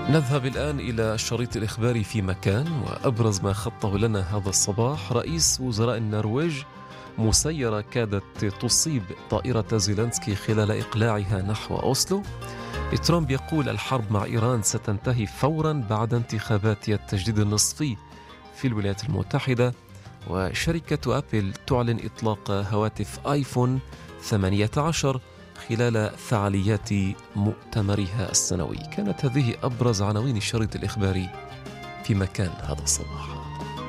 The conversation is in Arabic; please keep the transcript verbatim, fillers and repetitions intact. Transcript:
نذهب الآن إلى الشريط الإخباري في مكان، وأبرز ما خطه لنا هذا الصباح: رئيس وزراء النرويج: مسيرة كادت تصيب طائرة زيلنسكي خلال إقلاعها نحو أوسلو. ترامب يقول الحرب مع إيران ستنتهي فورا بعد انتخابات التجديد النصفي في الولايات المتحدة. وشركة أبل تعلن إطلاق هواتف آيفون ثمانية عشر خلال فعاليات مؤتمرها السنوي. كانت هذه أبرز عناوين الشريط الإخباري في مكان هذا الصباح.